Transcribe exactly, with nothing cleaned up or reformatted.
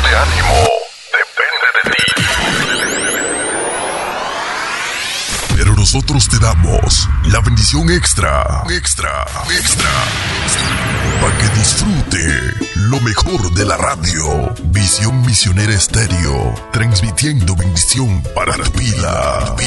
de ánimo depende de ti. Pero nosotros te damos la bendición extra, extra, extra, para que disfrute lo mejor de la radio. Visión Misionera Estéreo, transmitiendo bendición para la vida.